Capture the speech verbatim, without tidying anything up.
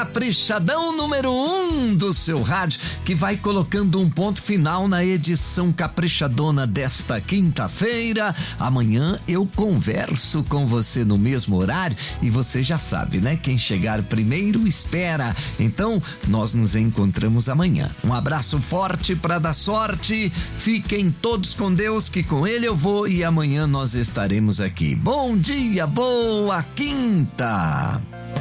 Caprichadão número um do seu rádio, que vai colocando um ponto final na edição caprichadona desta quinta-feira. Amanhã eu converso com você no mesmo horário e você já sabe, né? Quem chegar primeiro espera. Então, nós nos encontramos amanhã. Um abraço forte para dar sorte. Fiquem todos com Deus, que com Ele eu vou, e amanhã nós estaremos aqui. Bom dia, boa quinta!